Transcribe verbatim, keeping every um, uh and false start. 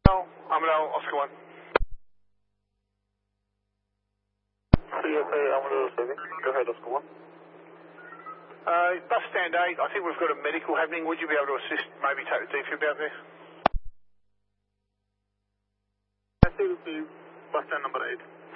Oh, I'm an Oscar one. C F A, I'm a seven. Go ahead, Oscar one. Uh, bus stand eight, I think we've got a medical happening. Would you be able to assist, maybe take the defib out there? I see the bus stand number eight.